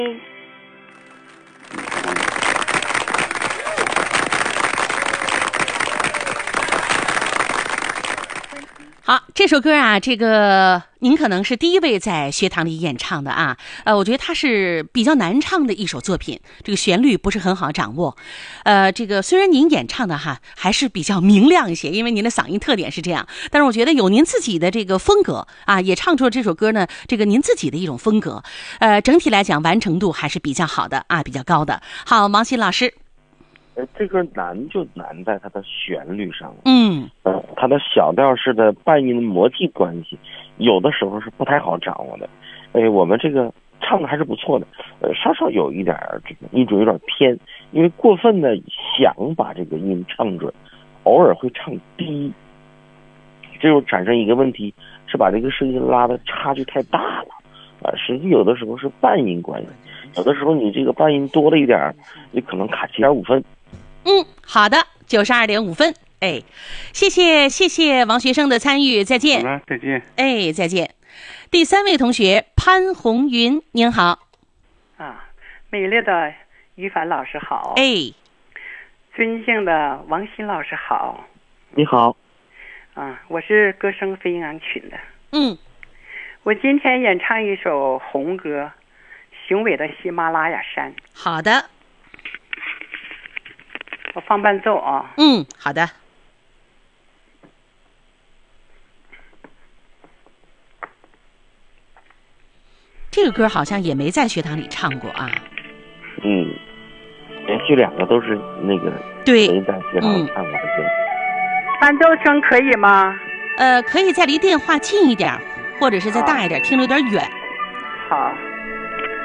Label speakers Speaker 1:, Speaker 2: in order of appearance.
Speaker 1: 好，这首歌啊，这个您可能是第一位在学堂里演唱的啊。我觉得它是比较难唱的一首作品，这个旋律不是很好掌握。这个虽然您演唱的还是比较明亮一些，因为您的嗓音特点是这样，但是我觉得有您自己的这个风格啊，也唱出了这首歌呢，这个您自己的一种风格。整体来讲完成度还是比较好的啊，比较高的。好，王鑫老师。
Speaker 2: 这歌难就难在它的旋律上，它的小调式的半音模记关系，有的时候是不太好掌握的。我们这个唱的还是不错的，稍稍有一点这个音准有点偏，因为过分的想把这个音唱准，偶尔会唱低，这就产生一个问题，是把这个声音拉的差距太大了实际有的时候是半音关系，有的时候你这个半音多了一点，你可能卡7.5分。
Speaker 1: 好的，92.5分。谢谢王学生的参与，再见。
Speaker 3: 好了，再见。
Speaker 1: 再见。第3位同学潘红云，您好。
Speaker 4: 美丽的于凡老师好。尊敬的王鑫老师好。
Speaker 2: 你好。
Speaker 4: 我是歌声飞扬群的。我今天演唱一首红歌，雄伟的喜马拉雅山。
Speaker 1: 好的。
Speaker 4: 我放伴奏啊。
Speaker 1: 好的。这个歌好像也没在学堂里唱过啊。
Speaker 2: 连续2个都是那个
Speaker 1: 对
Speaker 2: 没在学堂里唱过的歌。
Speaker 4: 伴奏声可以吗？
Speaker 1: 可以再离电话近一点，或者是再大一点，听着有点远。
Speaker 4: 好。